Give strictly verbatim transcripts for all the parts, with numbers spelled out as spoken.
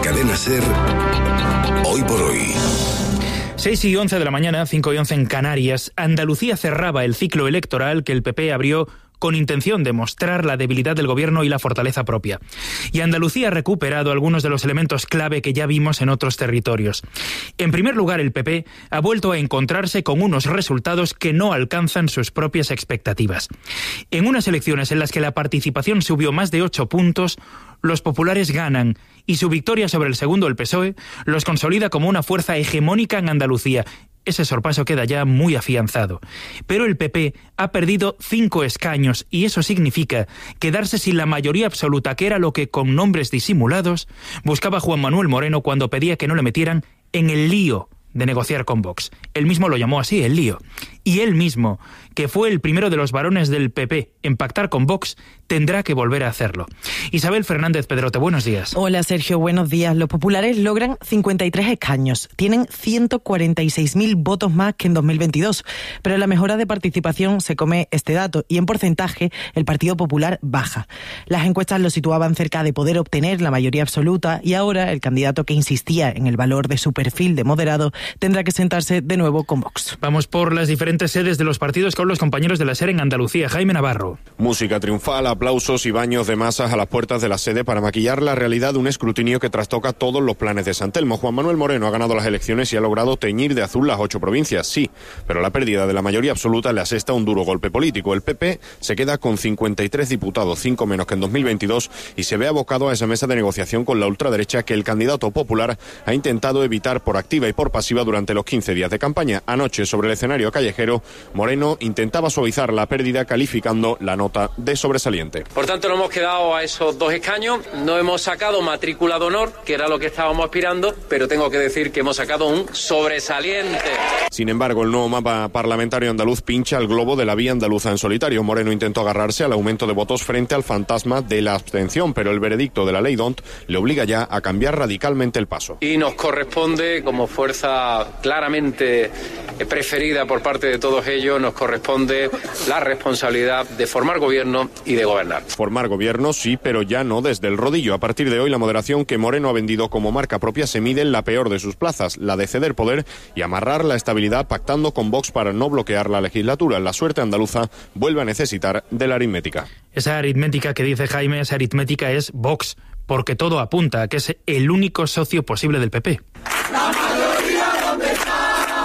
Cadena SER, Hoy por Hoy. seis y once de la mañana, cinco y once en Canarias, Andalucía cerraba el ciclo electoral que el P P abrió con intención de mostrar la debilidad del gobierno y la fortaleza propia. Y Andalucía ha recuperado algunos de los elementos clave que ya vimos en otros territorios. En primer lugar, el P P ha vuelto a encontrarse con unos resultados que no alcanzan sus propias expectativas. En unas elecciones en las que la participación subió más de ocho puntos, los populares ganan y su victoria sobre el segundo, el P S O E, los consolida como una fuerza hegemónica en Andalucía. Ese sorpaso queda ya muy afianzado. Pero el P P ha perdido cinco escaños y eso significa quedarse sin la mayoría absoluta, que era lo que, con nombres disimulados, buscaba Juan Manuel Moreno cuando pedía que no le metieran en el lío de negociar con Vox. Él mismo lo llamó así, el lío. Y él mismo, que fue el primero de los varones del P P en pactar con Vox, tendrá que volver a hacerlo. Isabel Fernández Pedrote, buenos días. Hola Sergio, buenos días. Los populares logran cincuenta y tres escaños. Tienen ciento cuarenta y seis mil votos más que en dos mil veintidós. Pero la mejora de participación se come este dato y en porcentaje el Partido Popular baja. Las encuestas lo situaban cerca de poder obtener la mayoría absoluta y ahora el candidato que insistía en el valor de su perfil de moderado tendrá que sentarse de nuevo con Vox. Vamos por las diferentes sedes de los partidos con los compañeros de la SER en Andalucía. Jaime Navarro. Música triunfal, aplausos y baños de masas a las puertas de la sede para maquillar la realidad de un escrutinio que trastoca todos los planes de San Telmo. Juan Manuel Moreno ha ganado las elecciones y ha logrado teñir de azul las ocho provincias, sí, pero la pérdida de la mayoría absoluta le asesta un duro golpe político. El P P se queda con cincuenta y tres diputados, cinco menos que en dos mil veintidós, y se ve abocado a esa mesa de negociación con la ultraderecha que el candidato popular ha intentado evitar por activa y por pasiva durante los quince días de campaña. Anoche, sobre el escenario callejero, Moreno intentaba suavizar la pérdida calificando la nota de sobresaliente. Por tanto, nos hemos quedado a esos dos escaños, no hemos sacado matrícula de honor, que era lo que estábamos aspirando, pero tengo que decir que hemos sacado un sobresaliente. Sin embargo, el nuevo mapa parlamentario andaluz pincha el globo de la vía andaluza en solitario. Moreno intentó agarrarse al aumento de votos frente al fantasma de la abstención, pero el veredicto de la ley D O N T le obliga ya a cambiar radicalmente el paso. Y nos corresponde, como fuerza claramente preferida por parte de todos ellos, nos corresponde la responsabilidad de formar gobierno y de gobernar. Formar gobierno sí, pero ya no desde el rodillo. A partir de hoy, la moderación que Moreno ha vendido como marca propia se mide en la peor de sus plazas, la de ceder poder y amarrar la estabilidad pactando con Vox para no bloquear la legislatura. La suerte andaluza vuelve a necesitar de la aritmética. Esa aritmética que dice Jaime, esa aritmética es Vox, porque todo apunta a que es el único socio posible del P P. La mayoría, ¿dónde está?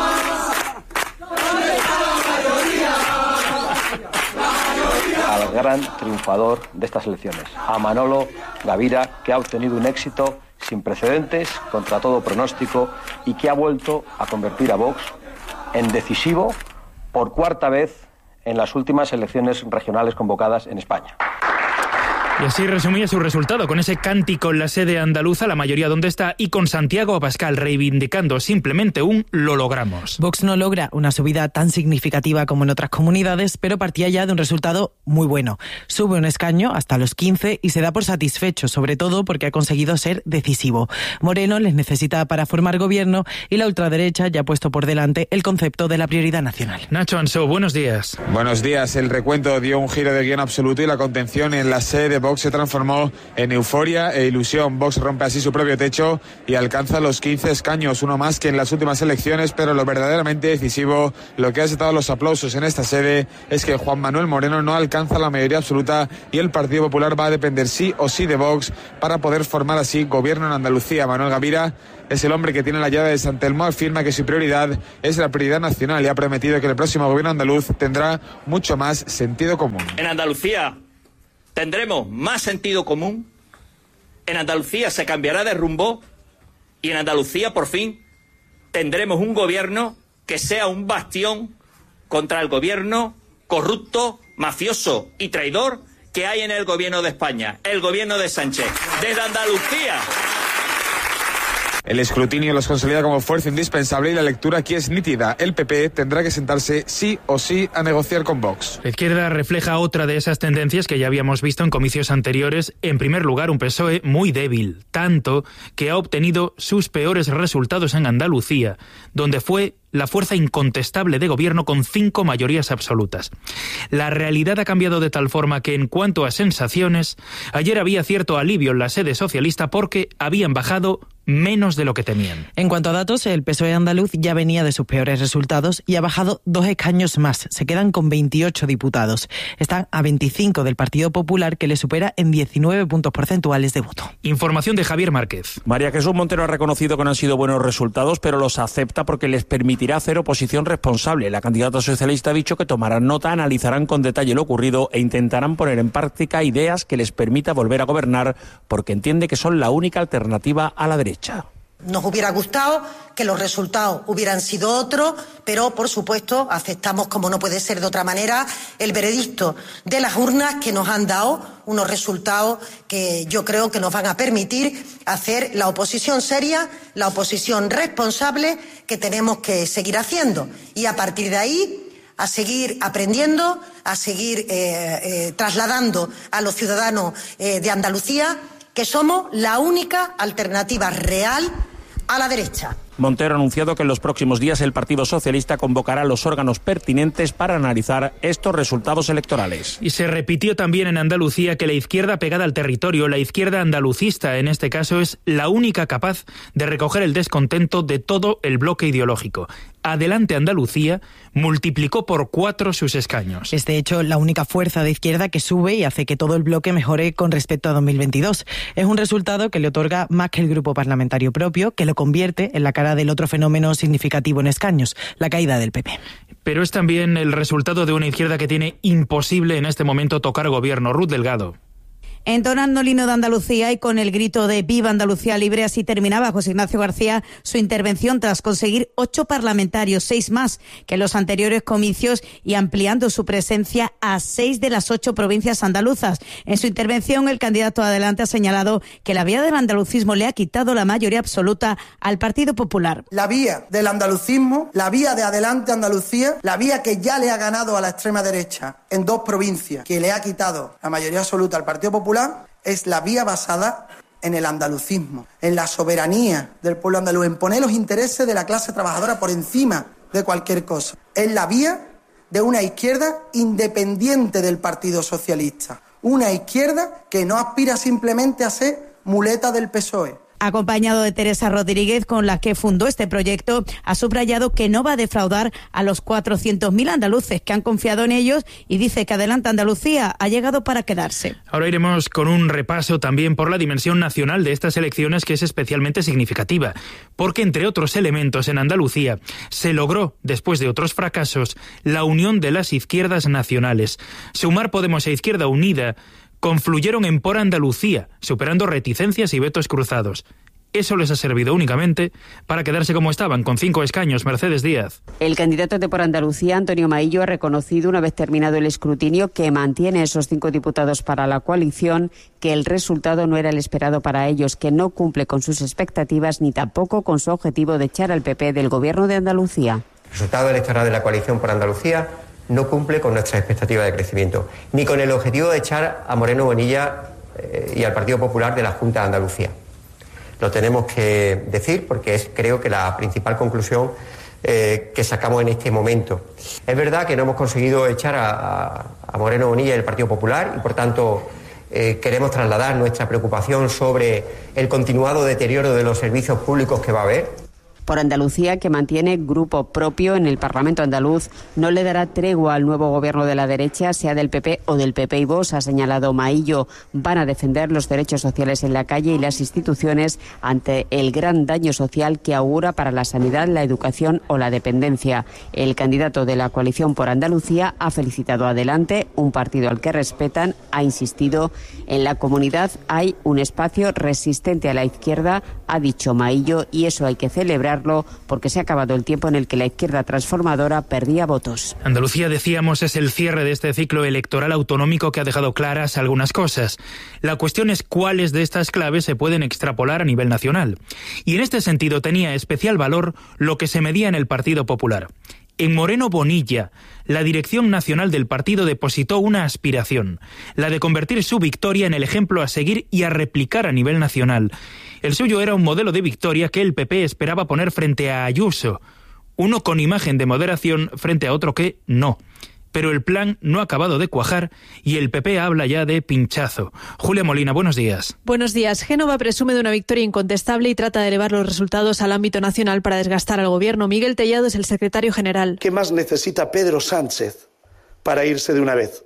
Al gran triunfador de estas elecciones, a Manolo Gavira, que ha obtenido un éxito sin precedentes, contra todo pronóstico, y que ha vuelto a convertir a Vox en decisivo por cuarta vez en las últimas elecciones regionales convocadas en España. Y así resumía su resultado, con ese cántico en la sede andaluza, la mayoría donde está, y con Santiago Abascal reivindicando simplemente un «lo logramos». Vox no logra una subida tan significativa como en otras comunidades, pero partía ya de un resultado muy bueno. Sube un escaño hasta los quince y se da por satisfecho, sobre todo porque ha conseguido ser decisivo. Moreno les necesita para formar gobierno y la ultraderecha ya ha puesto por delante el concepto de la prioridad nacional. Nacho Ansó, buenos días. Buenos días. El recuento dio un giro de guión absoluto y la contención en la sede de Vox se transformó en euforia e ilusión. Vox rompe así su propio techo y alcanza los quince escaños, uno más que en las últimas elecciones, pero lo verdaderamente decisivo, lo que ha desatado los aplausos en esta sede, es que Juan Manuel Moreno no alcanza la mayoría absoluta y el Partido Popular va a depender sí o sí de Vox para poder formar así gobierno en Andalucía. Manuel Gavira es el hombre que tiene la llave de San Telmo, afirma que su prioridad es la prioridad nacional y ha prometido que el próximo gobierno andaluz tendrá mucho más sentido común. En Andalucía tendremos más sentido común, en Andalucía se cambiará de rumbo y en Andalucía por fin tendremos un gobierno que sea un bastión contra el gobierno corrupto, mafioso y traidor que hay en el gobierno de España, el gobierno de Sánchez. Desde Andalucía. El escrutinio los consolida como fuerza indispensable y la lectura aquí es nítida. El P P tendrá que sentarse sí o sí a negociar con Vox. La izquierda refleja otra de esas tendencias que ya habíamos visto en comicios anteriores. En primer lugar, un P S O E muy débil, tanto que ha obtenido sus peores resultados en Andalucía, donde fue la fuerza incontestable de gobierno con cinco mayorías absolutas. La realidad ha cambiado de tal forma que, en cuanto a sensaciones, ayer había cierto alivio en la sede socialista porque habían bajado menos de lo que temían. En cuanto a datos, el P S O E andaluz ya venía de sus peores resultados y ha bajado dos escaños más. Se quedan con veintiocho diputados. Están a veinticinco del Partido Popular, que le supera en diecinueve puntos porcentuales de voto. Información de Javier Márquez. María Jesús Montero ha reconocido que no han sido buenos resultados, pero los acepta porque les permitirá hacer oposición responsable. La candidata socialista ha dicho que tomarán nota, analizarán con detalle lo ocurrido e intentarán poner en práctica ideas que les permita volver a gobernar, porque entiende que son la única alternativa a la derecha. Nos hubiera gustado que los resultados hubieran sido otros, pero por supuesto aceptamos, como no puede ser de otra manera, el veredicto de las urnas, que nos han dado unos resultados que yo creo que nos van a permitir hacer la oposición seria, la oposición responsable que tenemos que seguir haciendo. Y a partir de ahí, a seguir aprendiendo, a seguir eh, eh, trasladando a los ciudadanos eh, de Andalucía que somos la única alternativa real a la derecha. Montero ha anunciado que en los próximos días el Partido Socialista convocará a los órganos pertinentes para analizar estos resultados electorales. Y se repitió también en Andalucía que la izquierda pegada al territorio, la izquierda andalucista en este caso, es la única capaz de recoger el descontento de todo el bloque ideológico. Adelante Andalucía multiplicó por cuatro sus escaños. Es de hecho la única fuerza de izquierda que sube y hace que todo el bloque mejore con respecto a dos mil veintidós. Es un resultado que le otorga más que el grupo parlamentario propio, que lo convierte en la cara del otro fenómeno significativo en escaños, la caída del P P. Pero es también el resultado de una izquierda que tiene imposible en este momento tocar gobierno. Ruth Delgado. Entonando el himno de Andalucía y con el grito de Viva Andalucía Libre, así terminaba José Ignacio García su intervención tras conseguir ocho parlamentarios, seis más que en los anteriores comicios, y ampliando su presencia a seis de las ocho provincias andaluzas. En su intervención, el candidato Adelante ha señalado que la vía del andalucismo le ha quitado la mayoría absoluta al Partido Popular. La vía del andalucismo, la vía de Adelante Andalucía, la vía que ya le ha ganado a la extrema derecha en dos provincias, que le ha quitado la mayoría absoluta al Partido Popular, es la vía basada en el andalucismo, en la soberanía del pueblo andaluz, en poner los intereses de la clase trabajadora por encima de cualquier cosa. Es la vía de una izquierda independiente del Partido Socialista, una izquierda que no aspira simplemente a ser muleta del P S O E. Acompañado de Teresa Rodríguez, con la que fundó este proyecto, ha subrayado que no va a defraudar a los cuatrocientos mil andaluces que han confiado en ellos, y dice que Adelante Andalucía ha llegado para quedarse. Ahora iremos con un repaso también por la dimensión nacional de estas elecciones, que es especialmente significativa, porque entre otros elementos en Andalucía se logró, después de otros fracasos, la unión de las izquierdas nacionales. Sumar Podemos e Izquierda Unida confluyeron en Por Andalucía, superando reticencias y vetos cruzados. Eso les ha servido únicamente para quedarse como estaban, con cinco escaños. Mercedes Díaz. El candidato de Por Andalucía, Antonio Maillo, ha reconocido, una vez terminado el escrutinio, que mantiene esos cinco diputados para la coalición, que el resultado no era el esperado para ellos, que no cumple con sus expectativas ni tampoco con su objetivo de echar al P P del Gobierno de Andalucía. El resultado electoral de la coalición Por Andalucía no cumple con nuestras expectativas de crecimiento, ni con el objetivo de echar a Moreno Bonilla eh, y al Partido Popular de la Junta de Andalucía. Lo tenemos que decir porque es, creo que, la principal conclusión eh, que sacamos en este momento. Es verdad que no hemos conseguido echar a, a, a Moreno Bonilla y el Partido Popular, y por tanto eh, queremos trasladar nuestra preocupación sobre el continuado deterioro de los servicios públicos que va a haber. Por Andalucía, que mantiene grupo propio en el Parlamento andaluz, no le dará tregua al nuevo gobierno de la derecha, sea del P P o del P P y Vox, ha señalado Maillo. Van a defender los derechos sociales en la calle y las instituciones ante el gran daño social que augura para la sanidad, la educación o la dependencia. El candidato de la coalición Por Andalucía ha felicitado a Adelante, un partido al que respetan. Ha insistido: en la comunidad hay un espacio resistente a la izquierda, ha dicho Maillo, y eso hay que celebrar, porque se ha acabado el tiempo en el que la izquierda transformadora perdía votos. Andalucía, decíamos, es el cierre de este ciclo electoral autonómico que ha dejado claras algunas cosas. La cuestión es cuáles de estas claves se pueden extrapolar a nivel nacional. Y en este sentido tenía especial valor lo que se medía en el Partido Popular. En Moreno Bonilla, la dirección nacional del partido depositó una aspiración, la de convertir su victoria en el ejemplo a seguir y a replicar a nivel nacional. El suyo era un modelo de victoria que el P P esperaba poner frente a Ayuso, uno con imagen de moderación frente a otro que no. pero el plan no ha acabado de cuajar y el P P habla ya de pinchazo. Julia Molina, buenos días. Buenos días. Génova presume de una victoria incontestable y trata de elevar los resultados al ámbito nacional para desgastar al gobierno. Miguel Tellado es el secretario general. ¿Qué más necesita Pedro Sánchez para irse de una vez?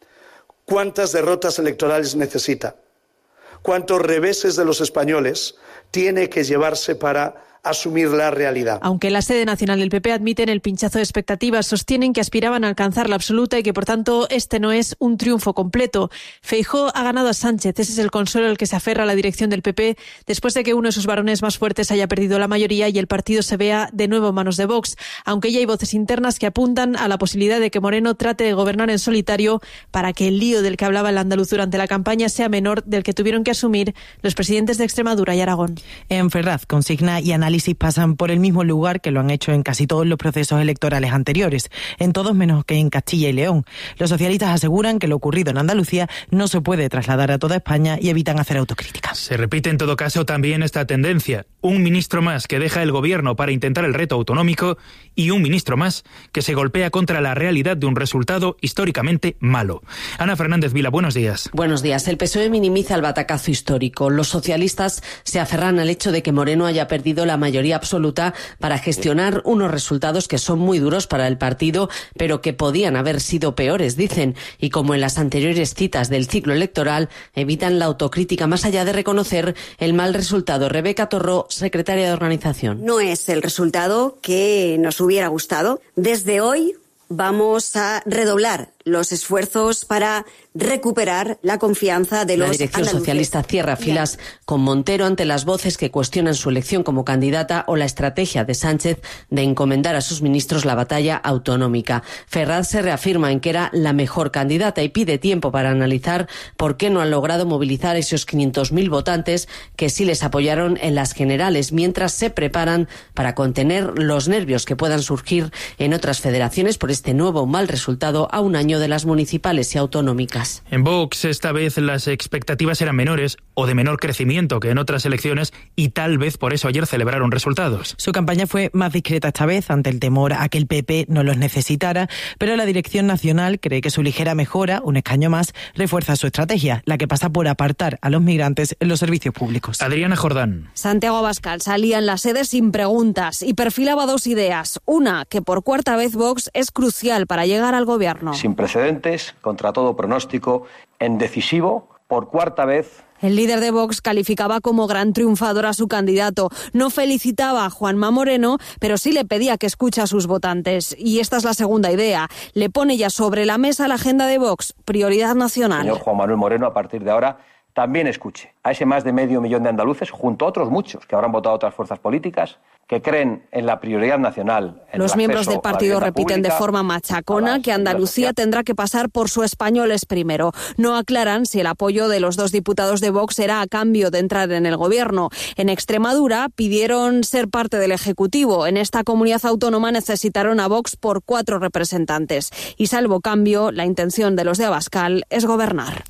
¿Cuántas derrotas electorales necesita? ¿Cuántos reveses de los españoles tiene que llevarse para asumir la realidad? Aunque la sede nacional del P P admiten el pinchazo de expectativas, sostienen que aspiraban a alcanzar la absoluta y que, por tanto, este no es un triunfo completo. Feijóo ha ganado a Sánchez. Ese es el consuelo al que se aferra la dirección del P P después de que uno de sus varones más fuertes haya perdido la mayoría y el partido se vea de nuevo en manos de Vox, aunque ya hay voces internas que apuntan a la posibilidad de que Moreno trate de gobernar en solitario para que el lío del que hablaba el andaluz durante la campaña sea menor del que tuvieron que asumir los presidentes de Extremadura y Aragón. En Ferraz, consigna y análisis pasan por el mismo lugar que lo han hecho en casi todos los procesos electorales anteriores, en todos menos que en Castilla y León. Los socialistas aseguran que lo ocurrido en Andalucía no se puede trasladar a toda España y evitan hacer autocrítica. Se repite en todo caso también esta tendencia. Un ministro más que deja el gobierno para intentar el reto autonómico y un ministro más que se golpea contra la realidad de un resultado históricamente malo. Ana Fernández Vila, buenos días. Buenos días. El P S O E minimiza el batacazo histórico. Los socialistas se aferran al hecho de que Moreno haya perdido la mayoría absoluta para gestionar unos resultados que son muy duros para el partido, pero que podían haber sido peores, dicen, y como en las anteriores citas del ciclo electoral, evitan la autocrítica más allá de reconocer el mal resultado. Rebeca Torró, secretaria de organización. No es el resultado que nos hubiera gustado. Desde hoy vamos a redoblar los esfuerzos para recuperar la confianza de los andaluces. La dirección andaluces. socialista cierra filas con Montero ante las voces que cuestionan su elección como candidata o la estrategia de Sánchez de encomendar a sus ministros la batalla autonómica. Ferraz se reafirma en que era la mejor candidata y pide tiempo para analizar por qué no han logrado movilizar esos quinientos mil votantes que sí les apoyaron en las generales, mientras se preparan para contener los nervios que puedan surgir en otras federaciones por este nuevo mal resultado a un año de las municipales y autonómicas. En Vox esta vez las expectativas eran menores o de menor crecimiento que en otras elecciones y tal vez por eso ayer celebraron resultados. Su campaña fue más discreta esta vez ante el temor a que el P P no los necesitara, pero la dirección nacional cree que su ligera mejora, un escaño más, refuerza su estrategia, la que pasa por apartar a los migrantes en los servicios públicos. Adriana Jordán. Santiago Abascal salía en la sede sin preguntas y perfilaba dos ideas. Una, que por cuarta vez Vox es crucial para llegar al gobierno. Sin precedentes, contra todo pronóstico, en decisivo, por cuarta vez. El líder de Vox calificaba como gran triunfador a su candidato. No felicitaba a Juanma Moreno, pero sí le pedía que escuche a sus votantes. Y esta es la segunda idea. Le pone ya sobre la mesa la agenda de Vox, prioridad nacional. Señor Juan Manuel Moreno, a partir de ahora, también escuche a ese más de medio millón de andaluces, junto a otros muchos que habrán votado a otras fuerzas políticas, que creen en la prioridad nacional. En Los miembros del partido repiten pública, de forma machacona que Andalucía tendrá que pasar por su españoles primero. No aclaran si el apoyo de los dos diputados de Vox será a cambio de entrar en el gobierno. En Extremadura pidieron ser parte del Ejecutivo. En esta comunidad autónoma necesitaron a Vox por cuatro representantes. Y salvo cambio, la intención de los de Abascal es gobernar.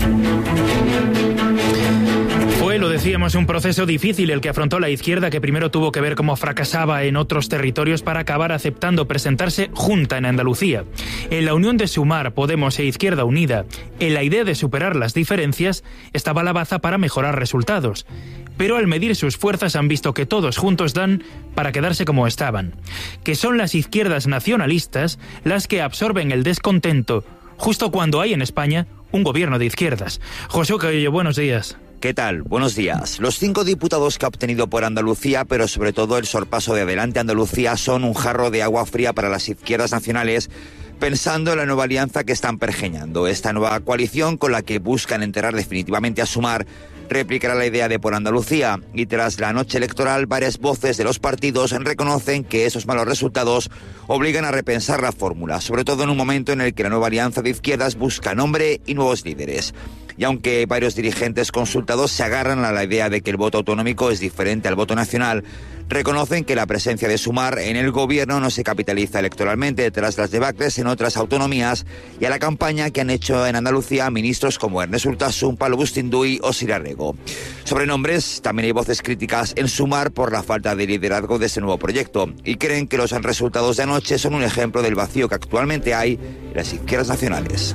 Fue, lo decíamos, un proceso difícil el que afrontó la izquierda, que primero tuvo que ver cómo fracasaba en otros territorios para acabar aceptando presentarse junta en Andalucía. En la unión de Sumar, Podemos e Izquierda Unida, en la idea de superar las diferencias, estaba la baza para mejorar resultados. Pero al medir sus fuerzas han visto que todos juntos dan para quedarse como estaban. Que son las izquierdas nacionalistas las que absorben el descontento, justo cuando hay en España un gobierno de izquierdas. José Cabello, buenos días. ¿Qué tal? Buenos días. Los cinco diputados que ha obtenido por Andalucía, pero sobre todo el sorpaso de Adelante Andalucía, son un jarro de agua fría para las izquierdas nacionales, pensando en la nueva alianza que están pergeñando. Esta nueva coalición con la que buscan enterrar definitivamente a Sumar replicará la idea de por Andalucía, y tras la noche electoral varias voces de los partidos reconocen que esos malos resultados obligan a repensar la fórmula, sobre todo en un momento en el que la nueva alianza de izquierdas busca nombre y nuevos líderes. Y aunque varios dirigentes consultados se agarran a la idea de que el voto autonómico es diferente al voto nacional, reconocen que la presencia de Sumar en el gobierno no se capitaliza electoralmente tras las debacles en otras autonomías y a la campaña que han hecho en Andalucía ministros como Ernest Urtasun, Pablo Bustinduy o Sirarrego. Sobre nombres, también hay voces críticas en Sumar por la falta de liderazgo de este nuevo proyecto y creen que los resultados de anoche son un ejemplo del vacío que actualmente hay en las izquierdas nacionales.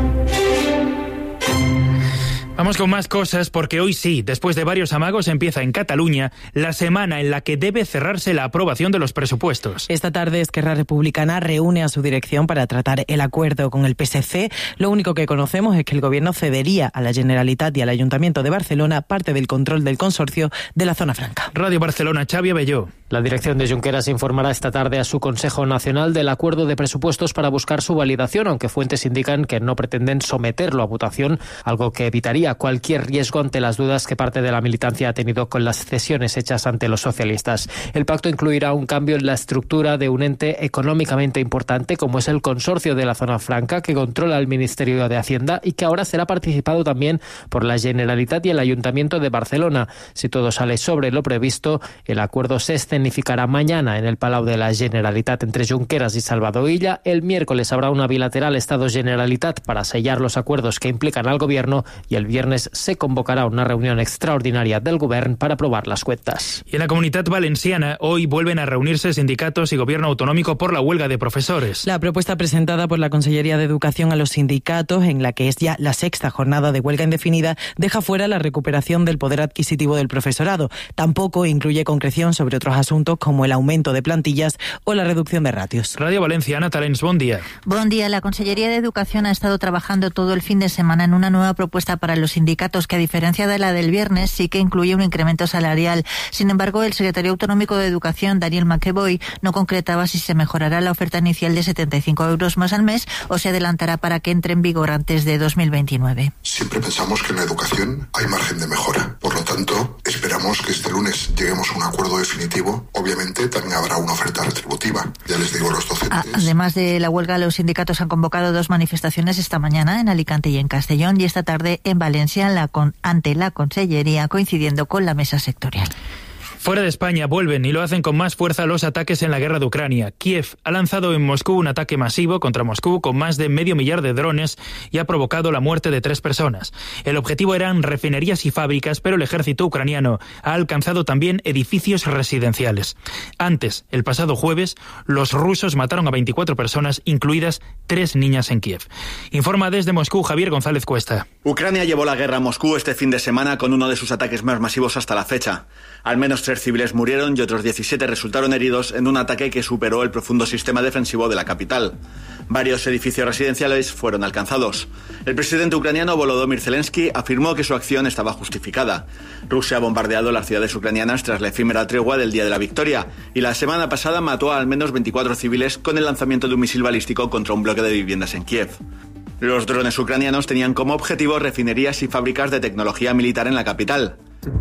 Vamos con más cosas porque hoy sí, después de varios amagos, empieza en Cataluña la semana en la que debe cerrarse la aprobación de los presupuestos. Esta tarde Esquerra Republicana reúne a su dirección para tratar el acuerdo con el P S C. Lo único que conocemos es que el Gobierno cedería a la Generalitat y al Ayuntamiento de Barcelona parte del control del consorcio de la Zona Franca. Radio Barcelona, Xavi Abelló. La dirección de Junqueras informará esta tarde a su Consejo Nacional del acuerdo de presupuestos para buscar su validación, aunque fuentes indican que no pretenden someterlo a votación, algo que evitaría cualquier riesgo ante las dudas que parte de la militancia ha tenido con las cesiones hechas ante los socialistas. El pacto incluirá un cambio en la estructura de un ente económicamente importante como es el Consorcio de la Zona Franca, que controla el Ministerio de Hacienda y que ahora será participado también por la Generalitat y el Ayuntamiento de Barcelona. Si todo sale sobre lo previsto, el acuerdo se escenificará mañana en el Palau de la Generalitat entre Junqueras y Salvador Illa. El miércoles habrá una bilateral Estado-Generalitat para sellar los acuerdos que implican al Gobierno y el viernes se convocará una reunión extraordinaria del Govern para aprobar las cuentas. Y en la Comunitat Valenciana hoy vuelven a reunirse sindicatos y Gobierno autonómico por la huelga de profesores. La propuesta presentada por la Consellería de Educación a los sindicatos, en la que es ya la sexta jornada de huelga indefinida, deja fuera la recuperación del poder adquisitivo del profesorado. Tampoco incluye concreción sobre otros asuntos como el aumento de plantillas o la reducción de ratios. Radio Valenciana, Talens, buen día. Buen día. La Consellería de Educación ha estado trabajando todo el fin de semana en una nueva propuesta para los sindicatos que, a diferencia de la del viernes, sí que incluye un incremento salarial. Sin embargo, el secretario autonómico de Educación, Daniel McEvoy, no concretaba si se mejorará la oferta inicial de setenta y cinco euros más al mes o se adelantará para que entre en vigor antes de dos mil veintinueve. Siempre pensamos que en la educación hay margen de mejora. Por lo tanto, esperamos que este lunes lleguemos a un acuerdo definitivo. Obviamente, también habrá una oferta retributiva. Ya les digo a los docentes. Además de la huelga, los sindicatos han convocado dos manifestaciones esta mañana en Alicante y en Castellón y esta tarde en Valencia en la con, ante la Consellería, coincidiendo con la mesa sectorial. Fuera de España vuelven y lo hacen con más fuerza los ataques en la guerra de Ucrania. Kiev ha lanzado en Moscú un ataque masivo contra Moscú con más de medio millar de drones y ha provocado la muerte de tres personas. El objetivo eran refinerías y fábricas, pero el ejército ucraniano ha alcanzado también edificios residenciales. Antes, el pasado jueves, los rusos mataron a veinticuatro personas, incluidas tres niñas en Kiev. Informa desde Moscú Javier González Cuesta. Ucrania llevó la guerra a Moscú este fin de semana con uno de sus ataques más masivos hasta la fecha. Al menos tres civiles murieron y otros diecisiete resultaron heridos en un ataque que superó el profundo sistema defensivo de la capital. Varios edificios residenciales fueron alcanzados. El presidente ucraniano Volodymyr Zelensky afirmó que su acción estaba justificada. Rusia ha bombardeado las ciudades ucranianas tras la efímera tregua del Día de la Victoria y la semana pasada mató a al menos veinticuatro civiles con el lanzamiento de un misil balístico contra un bloque de viviendas en Kiev. Los drones ucranianos tenían como objetivo refinerías y fábricas de tecnología militar en la capital.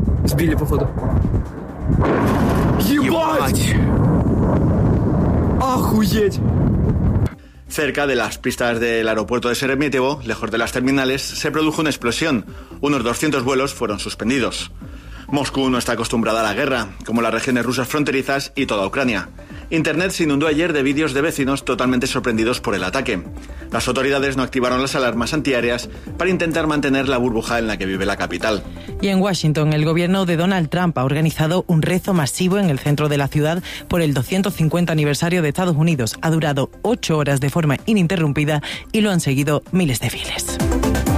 Cerca de las pistas del aeropuerto de Sheremetyevo, lejos de las terminales, se produjo una explosión. Unos doscientos vuelos fueron suspendidos. Moscú no está acostumbrada a la guerra, como las regiones rusas fronterizas y toda Ucrania. Internet se inundó ayer de vídeos de vecinos totalmente sorprendidos por el ataque. Las autoridades no activaron las alarmas antiaéreas para intentar mantener la burbuja en la que vive la capital. Y en Washington, el gobierno de Donald Trump ha organizado un rezo masivo en el centro de la ciudad por el doscientos cincuenta aniversario de Estados Unidos. Ha durado ocho horas de forma ininterrumpida y lo han seguido miles de fieles.